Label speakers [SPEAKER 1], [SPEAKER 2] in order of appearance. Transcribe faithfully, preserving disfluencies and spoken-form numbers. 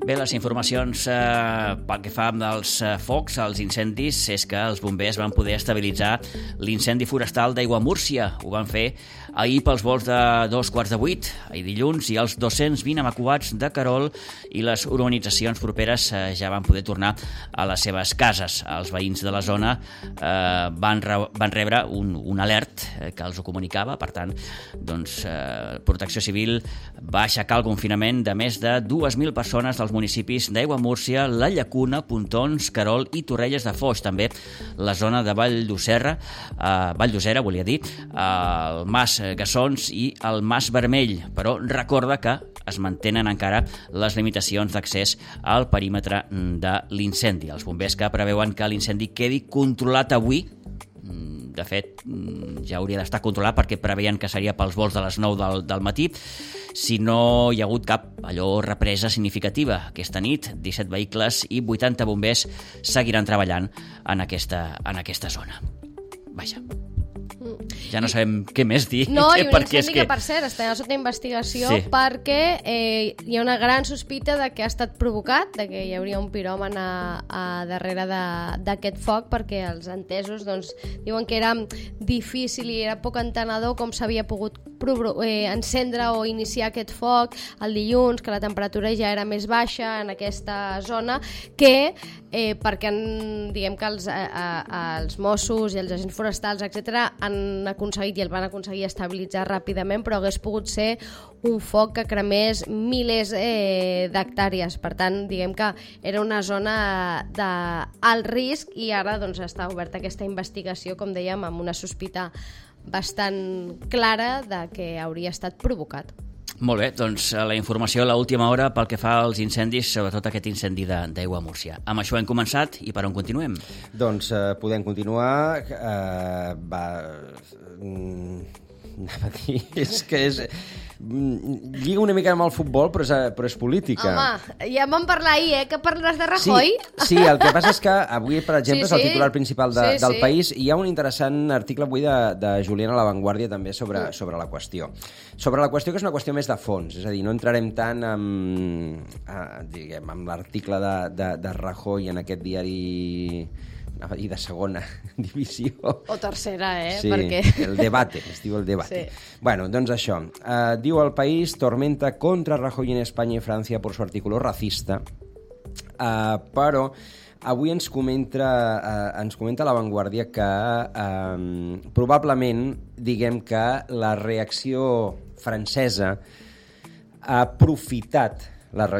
[SPEAKER 1] Bé, les informacions eh, pel que fa dels eh, focs, als incendis, és que els bombers van poder estabilitzar l'incendi forestal d'Aiguamúrcia. Ho van fer ahir pels vols de dos quarts de vuit, ahir dilluns, i els dos-cents vint evacuats de Querol i les urbanitzacions properes eh, ja van poder tornar a les seves cases. Els veïns de la zona eh, van, re van rebre un, un alert eh, que els ho comunicava, per tant, doncs, eh, Protecció Civil va aixecar el confinament de més de dues mil persones dels municipis d'Aiguamúrcia, La Llacuna, Pontons, Querol i Torrelles de Foix. També la zona de Vall d'Userra, eh, Vall d'Usera, volia dir, eh, el Mas Gassons i el Mas Vermell. Però recorda que es mantenen encara les limitacions d'accés al perímetre de l'incendi. Els bombers que preveuen que l'incendi quedi controlat avui, de fet, ja hauria d'estar controlat perquè preveien que seria pels vols de les nou del, del matí, si no hi ha hagut cap allò represa significativa. Aquesta nit, disset vehicles i vuitanta bombers seguiran treballant en aquesta, en aquesta zona. Vaja. Ja no sabem què més dir.
[SPEAKER 2] No, i un
[SPEAKER 1] perquè
[SPEAKER 2] incendi
[SPEAKER 1] és
[SPEAKER 2] que,
[SPEAKER 1] que,
[SPEAKER 2] per cert, està sota investigació
[SPEAKER 1] sí.
[SPEAKER 2] perquè eh, hi ha una gran sospita de que ha estat provocat, de que hi hauria un piròman a, a darrere d'aquest foc, perquè els entesos doncs, diuen que era difícil i era poc entenedor com s'havia pogut eh, encendre o iniciar aquest foc el dilluns, que la temperatura ja era més baixa en aquesta zona, que eh, perquè diguem que els, a, a, els Mossos i els agents forestals, etcètera, han aconseguit i el van aconseguir estabilitzar ràpidament, però hagués pogut ser un foc que cremés milers eh, d'hectàrees. Per tant, diguem que era una zona d'alt risc i ara doncs, està oberta aquesta investigació, com dèiem, amb una sospita bastant clara de que hauria estat provocat.
[SPEAKER 1] Molt bé, doncs la informació a l'última hora pel que fa als incendis, sobretot aquest incendi d'Aiguamúrcia. Amb això hem començat i per on continuem?
[SPEAKER 3] Doncs eh, podem continuar. Eh, va... Anava a dir, és que és... lliga una mica amb el futbol, però és, però és política.
[SPEAKER 2] Home, ja vam parlar ahir, eh, que parles de Rajoy.
[SPEAKER 3] Sí, sí, el que passa és que avui, per exemple, sí, sí. és el titular principal de,
[SPEAKER 2] sí,
[SPEAKER 3] del
[SPEAKER 2] sí.
[SPEAKER 3] País, i hi ha un interessant article avui de, de Julián a La Vanguardia també sobre, mm. sobre la qüestió. Sobre la qüestió que és una qüestió més de fons, és a dir, no entrarem tant amb, diguem, amb l'article de, de, de Rajoy en aquest diari... i de segona divisió.
[SPEAKER 2] O tercera, eh?
[SPEAKER 3] Sí,
[SPEAKER 2] perquè...
[SPEAKER 3] el debate, es diu el debate.
[SPEAKER 2] Sí.
[SPEAKER 3] Bueno, doncs això. Uh, diu El País, tormenta contra Rajoy en España y Francia por su artículo racista. Uh, però avui ens comenta, uh, ens comenta La Vanguardia que um, probablement, diguem que la reacció francesa ha aprofitat la